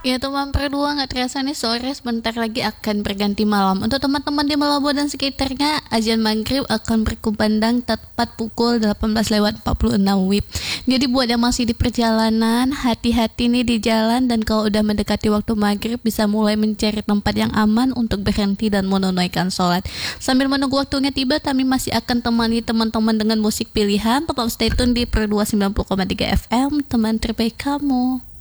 Ya teman berdua nggak terasa nih sore sebentar lagi akan berganti malam. Untuk teman-teman di Malabo dan sekitarnya, azan maghrib akan berkumandang tepat pukul 18:46 WIB. Jadi buat yang masih di perjalanan, hati-hati nih di jalan dan kalau udah mendekati waktu maghrib bisa mulai mencari tempat yang aman untuk berhenti dan menunaikan sholat. Sambil menunggu waktunya tiba, kami masih akan temani teman-teman dengan musik pilihan. Tetap stay tune di Per 290,3 FM, teman terbaik kamu.